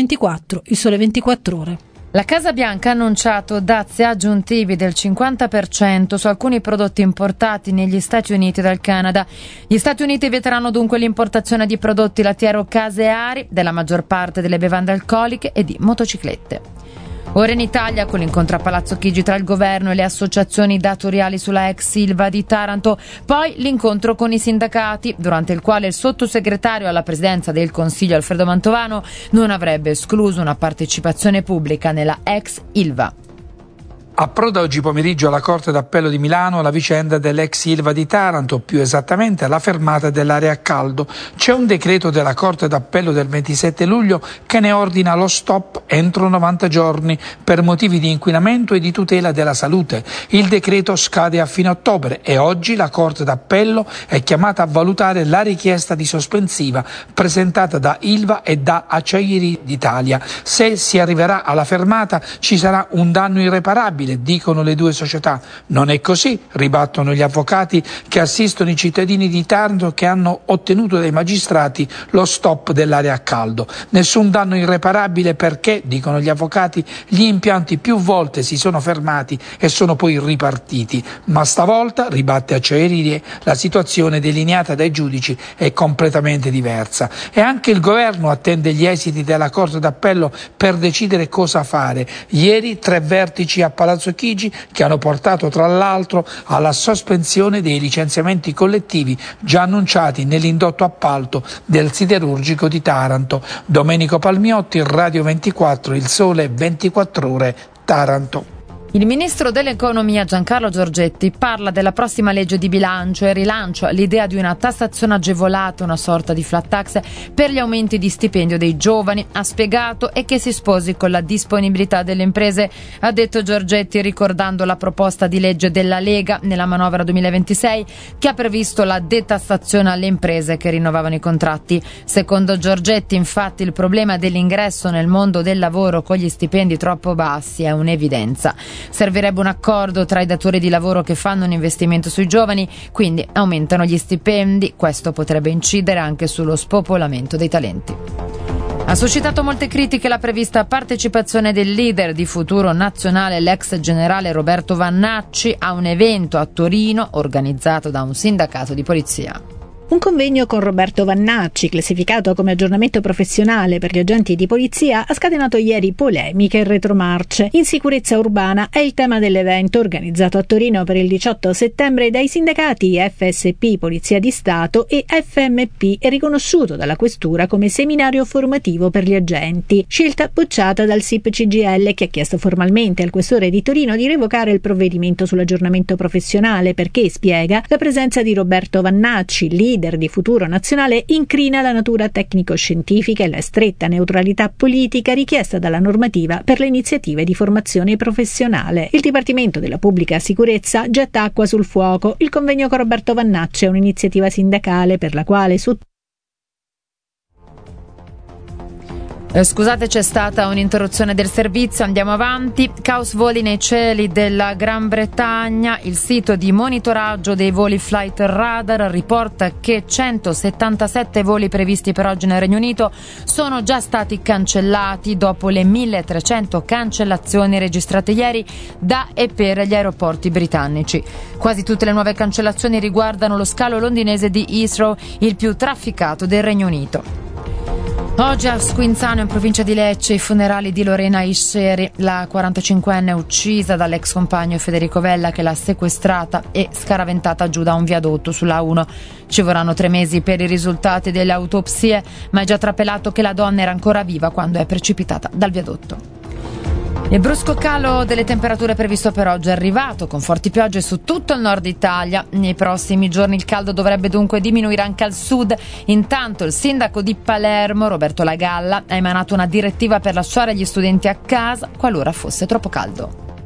TG24, Il Sole 24 Ore. La Casa Bianca ha annunciato dazi aggiuntivi del 50% su alcuni prodotti importati negli Stati Uniti dal Canada. Gli Stati Uniti vieteranno dunque l'importazione di prodotti lattiero-caseari, della maggior parte delle bevande alcoliche e di motociclette. Ora in Italia, con l'incontro a Palazzo Chigi tra il governo e le associazioni datoriali sulla ex Ilva di Taranto, poi l'incontro con i sindacati, durante il quale il sottosegretario alla presidenza del Consiglio Alfredo Mantovano non avrebbe escluso una partecipazione pubblica nella ex Ilva. Approda oggi pomeriggio alla Corte d'Appello di Milano la vicenda dell'ex Ilva di Taranto, più esattamente alla fermata dell'area caldo. C'è un decreto della Corte d'Appello del 27 luglio che ne ordina lo stop entro 90 giorni per motivi di inquinamento e di tutela della salute. Il decreto scade a fine ottobre e oggi la Corte d'Appello è chiamata a valutare la richiesta di sospensiva presentata da Ilva e da Acciaierie d'Italia. Se si arriverà alla fermata ci sarà un danno irreparabile, dicono le due società. Non è così, ribattono gli avvocati che assistono i cittadini di Taranto che hanno ottenuto dai magistrati lo stop dell'area a caldo. Nessun danno irreparabile perché, dicono gli avvocati, gli impianti più volte si sono fermati e sono poi ripartiti. Ma stavolta, ribatte Acciaierie, la situazione delineata dai giudici è completamente diversa. E anche il governo attende gli esiti della Corte d'Appello per decidere cosa fare. Ieri 3 vertici a Palazzo Chigi che hanno portato tra l'altro alla sospensione dei licenziamenti collettivi già annunciati nell'indotto appalto del siderurgico di Taranto. Domenico Palmiotti, Radio 24, Il Sole 24 Ore, Taranto. Il ministro dell'economia Giancarlo Giorgetti parla della prossima legge di bilancio e rilancia l'idea di una tassazione agevolata, una sorta di flat tax per gli aumenti di stipendio dei giovani. Ha spiegato e che si sposi con la disponibilità delle imprese, ha detto Giorgetti, ricordando la proposta di legge della Lega nella manovra 2026 che ha previsto la detassazione alle imprese che rinnovavano i contratti. Secondo Giorgetti, infatti, il problema dell'ingresso nel mondo del lavoro con gli stipendi troppo bassi è un'evidenza. Servirebbe un accordo tra i datori di lavoro che fanno un investimento sui giovani, quindi aumentano gli stipendi. Questo potrebbe incidere anche sullo spopolamento dei talenti. Ha suscitato molte critiche la prevista partecipazione del leader di Futuro Nazionale, l'ex generale Roberto Vannacci, a un evento a Torino organizzato da un sindacato di polizia. Un convegno con Roberto Vannacci, classificato come aggiornamento professionale per gli agenti di polizia, ha scatenato ieri polemiche e retromarce. Insicurezza urbana è il tema dell'evento organizzato a Torino per il 18 settembre dai sindacati FSP Polizia di Stato e FMP e riconosciuto dalla Questura come seminario formativo per gli agenti. Scelta bocciata dal SIP CGIL, che ha chiesto formalmente al Questore di Torino di revocare il provvedimento sull'aggiornamento professionale perché, spiega, la presenza di Roberto Vannacci, leader di Futuro Nazionale, incrina la natura tecnico-scientifica e la stretta neutralità politica richiesta dalla normativa per le iniziative di formazione professionale. Il Dipartimento della Pubblica Sicurezza getta acqua sul fuoco. Il convegno con Roberto Vannacci è un'iniziativa sindacale per la quale Scusate, c'è stata un'interruzione del servizio, andiamo avanti. Caos voli nei cieli della Gran Bretagna. Il sito di monitoraggio dei voli Flight Radar riporta che 177 voli previsti per oggi nel Regno Unito sono già stati cancellati dopo le 1300 cancellazioni registrate ieri da e per gli aeroporti britannici. Quasi tutte le nuove cancellazioni riguardano lo scalo londinese di Heathrow, il più trafficato del Regno Unito. Oggi a Squinzano, in provincia di Lecce, i funerali di Lorena Isceri, la 45enne uccisa dall'ex compagno Federico Vella che l'ha sequestrata e scaraventata giù da un viadotto sulla A1. Ci vorranno 3 mesi per i risultati delle autopsie, ma è già trapelato che la donna era ancora viva quando è precipitata dal viadotto. Il brusco calo delle temperature previsto per oggi è arrivato con forti piogge su tutto il nord Italia. Nei prossimi giorni il caldo dovrebbe dunque diminuire anche al sud. Intanto il sindaco di Palermo, Roberto Lagalla, ha emanato una direttiva per lasciare gli studenti a casa qualora fosse troppo caldo.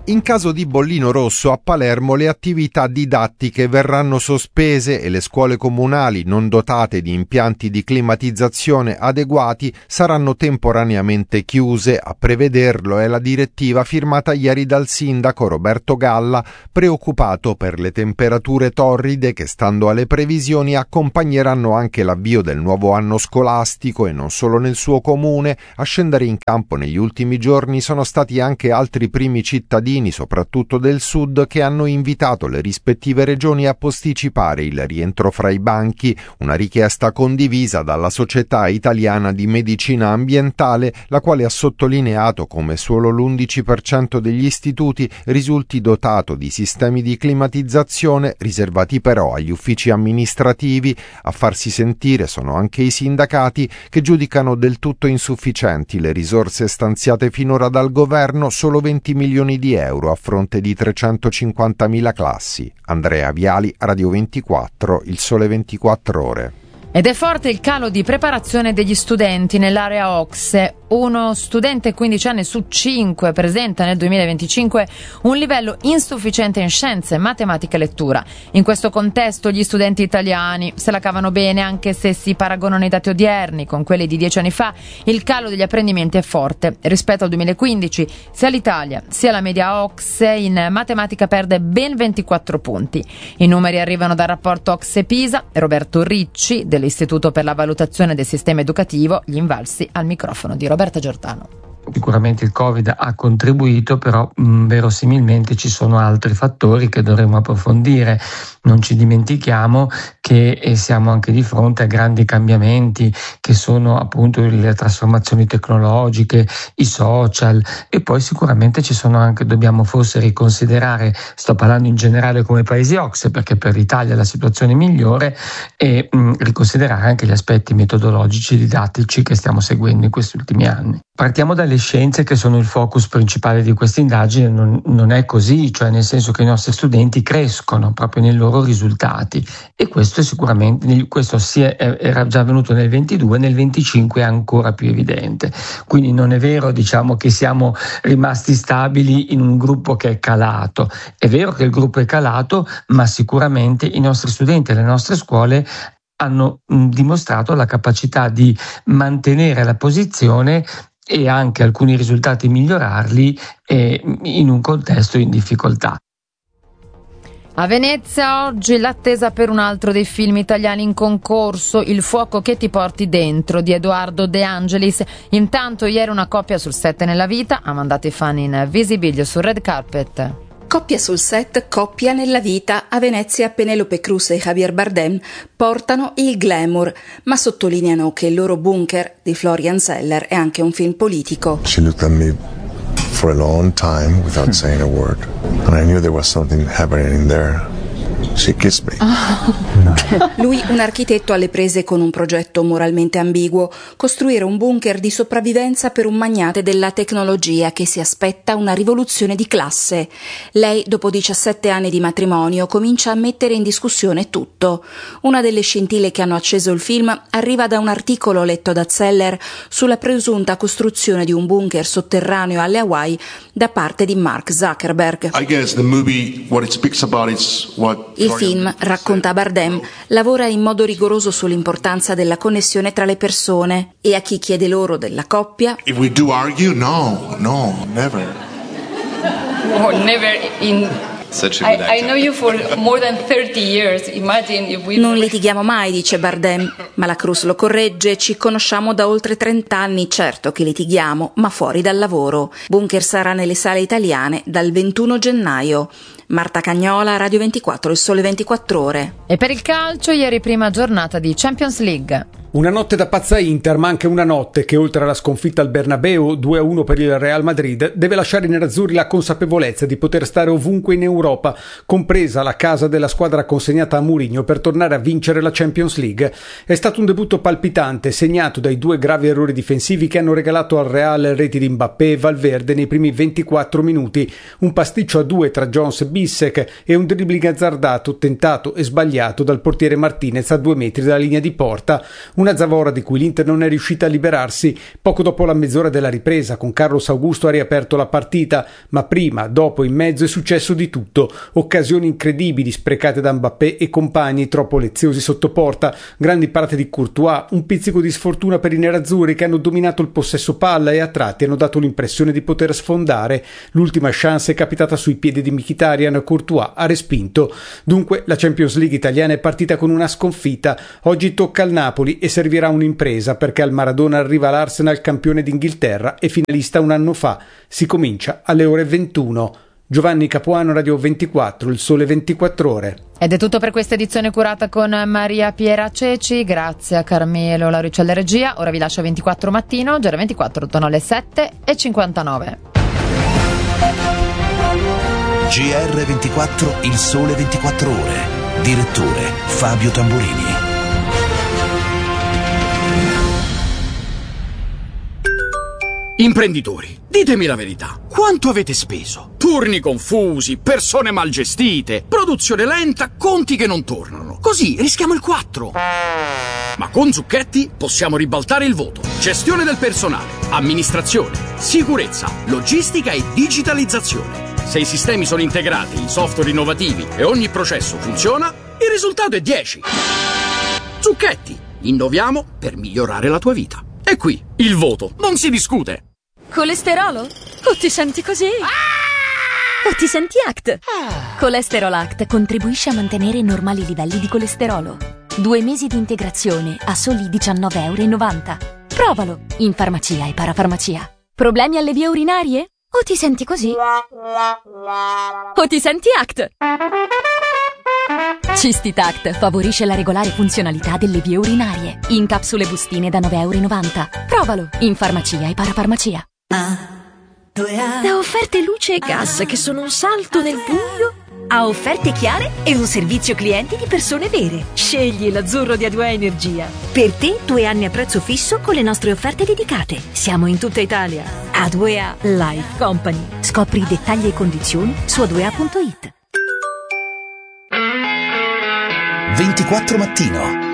In caso di bollino rosso a Palermo le attività didattiche verranno sospese e le scuole comunali non dotate di impianti di climatizzazione adeguati saranno temporaneamente chiuse. A prevederlo è la direttiva firmata ieri dal sindaco Roberto Galla, preoccupato per le temperature torride che, stando alle previsioni, accompagneranno anche l'avvio del nuovo anno scolastico, e non solo nel suo comune. A scendere in campo negli ultimi giorni sono stati anche altri primi cittadini, soprattutto del sud, che hanno invitato le rispettive regioni a posticipare il rientro fra i banchi, una richiesta condivisa dalla Società Italiana di Medicina Ambientale, la quale ha sottolineato come solo l'11% degli istituti risulti dotato di sistemi di climatizzazione, riservati però agli uffici amministrativi. A farsi sentire sono anche i sindacati, che giudicano del tutto insufficienti le risorse stanziate finora dal governo, solo 20 milioni di euro a fronte di 350.000 classi. Andrea Viali, Radio 24, Il Sole 24 Ore. Ed è forte il calo di preparazione degli studenti nell'area OCSE. Uno studente 15 anni su 5 presenta nel 2025 un livello insufficiente in scienze, matematica e lettura. In questo contesto gli studenti italiani se la cavano bene, anche se si paragonano i dati odierni con quelli di 10 anni fa. Il calo degli apprendimenti è forte. Rispetto al 2015 sia l'Italia sia la media OCSE in matematica perde ben 24 punti. I numeri arrivano dal rapporto OCSE-Pisa. Roberto Ricci dell'Istituto per la Valutazione del Sistema Educativo, gli invalsi al microfono di Roberta Giordano. Sicuramente il Covid ha contribuito, però verosimilmente ci sono altri fattori che dovremo approfondire. Non ci dimentichiamo che siamo anche di fronte a grandi cambiamenti, che sono appunto le trasformazioni tecnologiche, i social, e poi sicuramente ci sono anche, dobbiamo forse riconsiderare, sto parlando in generale come paesi OCSE perché per l'Italia è la situazione migliore, e riconsiderare anche gli aspetti metodologici e didattici che stiamo seguendo in questi ultimi anni. Partiamo dalle scienze, che sono il focus principale di questa indagine. Non è così, cioè nel senso che i nostri studenti crescono proprio nei loro risultati, e questo è sicuramente, era già avvenuto nel 22, nel 25 è ancora più evidente. Quindi non è vero, diciamo, che siamo rimasti stabili in un gruppo che è calato. È vero che il gruppo è calato, ma sicuramente i nostri studenti e le nostre scuole hanno dimostrato la capacità di mantenere la posizione e anche alcuni risultati migliorarli in un contesto in difficoltà. A Venezia oggi l'attesa per un altro dei film italiani in concorso, Il fuoco che ti porti dentro, di Edoardo De Angelis. Intanto ieri una coppia sul set nella vita ha mandato i fan in visibilio sul red carpet. Coppia sul set, coppia nella vita. A Venezia Penelope Cruz e Javier Bardem portano il glamour, ma sottolineano che il loro Bunker di Florian Zeller è anche un film politico. She looked at me for a long time without saying a word, and I knew there was something happening in there. She kissed me. Lui, un architetto alle prese con un progetto moralmente ambiguo: costruire un bunker di sopravvivenza per un magnate della tecnologia che si aspetta una rivoluzione di classe. Lei, dopo 17 anni di matrimonio, comincia a mettere in discussione tutto. Una delle scintille che hanno acceso il film arriva da un articolo letto da Zeller sulla presunta costruzione di un bunker sotterraneo alle Hawaii da parte di Mark Zuckerberg. I guess the movie, what it speaks about is what il film, racconta Bardem, lavora in modo rigoroso sull'importanza della connessione tra le persone, e a chi chiede loro della coppia. If we do argue, no, never. No, never in I know you for more than 30 years. Imagine if we... Non litighiamo mai, dice Bardem, ma la Cruz lo corregge: ci conosciamo da oltre 30 anni, certo che litighiamo, ma fuori dal lavoro. Bunker sarà nelle sale italiane dal 21 gennaio. Marta Cagnola, Radio 24, Il Sole 24 Ore. E per il calcio, ieri prima giornata di Champions League. Una notte da pazza Inter, ma anche una notte che, oltre alla sconfitta al Bernabeu 2-1 per il Real Madrid, deve lasciare i nerazzurri la consapevolezza di poter stare ovunque in Europa, compresa la casa della squadra consegnata a Mourinho per tornare a vincere la Champions League. È stato un debutto palpitante, segnato dai 2 gravi errori difensivi che hanno regalato al Real reti di Mbappé e Valverde nei primi 24 minuti, un pasticcio a 2 tra Jones e Bissek e un dribbling azzardato, tentato e sbagliato dal portiere Martinez a 2 metri dalla linea di porta. Una zavorra di cui l'Inter non è riuscita a liberarsi poco dopo la mezz'ora della ripresa, con Carlos Augusto ha riaperto la partita, ma prima, dopo, in mezzo è successo di tutto. Occasioni incredibili sprecate da Mbappé e compagni troppo leziosi sotto porta, grandi parate di Courtois, un pizzico di sfortuna per i nerazzurri che hanno dominato il possesso palla e a tratti hanno dato l'impressione di poter sfondare. L'ultima chance è capitata sui piedi di Mkhitaryan, Courtois ha respinto. Dunque la Champions League italiana è partita con una sconfitta. Oggi tocca al Napoli e servirà un'impresa, perché al Maradona arriva l'Arsenal, campione d'Inghilterra e finalista un anno fa. Si comincia alle ore 21. Giovanni Capuano, Radio 24, Il Sole 24 Ore. Ed è tutto per questa edizione curata con Maria Piera Ceci. Grazie a Carmelo Laurici alla regia. Ora vi lascio a 24 mattino. Già 24, torno alle 7:59. GR24, Il Sole 24 Ore. Direttore Fabio Tamburini. Imprenditori, ditemi la verità. Quanto avete speso? Turni confusi, persone mal gestite, produzione lenta, conti che non tornano. Così rischiamo il 4. Ma con Zucchetti possiamo ribaltare il voto. Gestione del personale, amministrazione, sicurezza, logistica e digitalizzazione. Se i sistemi sono integrati in software innovativi e ogni processo funziona, il risultato è 10. Zucchetti, innoviamo per migliorare la tua vita. E qui, il voto, non si discute. Colesterolo? O ti senti così? O ti senti ACT? Colesterol ACT contribuisce a mantenere normali livelli di colesterolo. 2 mesi di integrazione a soli €19,90. Provalo in farmacia e parafarmacia. Problemi alle vie urinarie? O ti senti così? O ti senti ACT? Cistitact favorisce la regolare funzionalità delle vie urinarie. In capsule bustine da €9,90. Provalo in farmacia e parafarmacia. Da offerte luce e gas che sono un salto nel buio A offerte chiare e un servizio clienti di persone vere. Scegli l'azzurro di A2A Energia. Per te 2 anni a prezzo fisso con le nostre offerte dedicate. Siamo in tutta Italia. A2A Life Company. Scopri i dettagli e condizioni su a2a.it. 24 mattino.